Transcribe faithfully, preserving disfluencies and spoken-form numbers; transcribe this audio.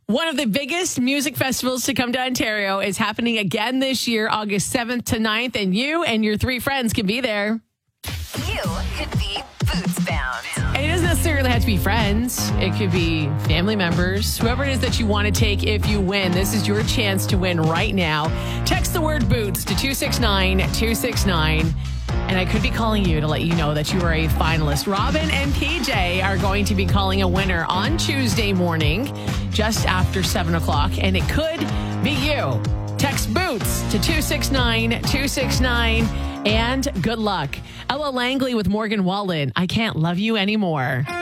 One of the biggest music festivals to come to Ontario is happening again this year, August seventh to ninth, and you and your three friends can be there. You could be boots bound. And it doesn't necessarily have to be friends. It could be family members, whoever it is that you want to take if you win. This is your chance to win right now. Text the word boots to two six nine two six nine. And I could be calling you to let you know that you are a finalist. Robin and P J are going to be calling a winner on Tuesday morning, just after seven o'clock. And it could be you. Text boots to two six nine two six nine. And good luck. Ella Langley with Morgan Wallen. I Can't Love You Anymore.